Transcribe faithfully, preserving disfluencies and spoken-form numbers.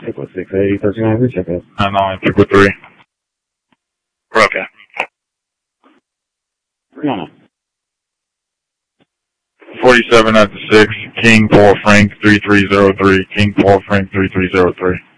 Triple six eight, thirty-nine, recheck us. nine nine, triple three. We're okay. Brianna. forty-seven at the six, King Paul Frank three three zero three, King Paul Frank three three zero three.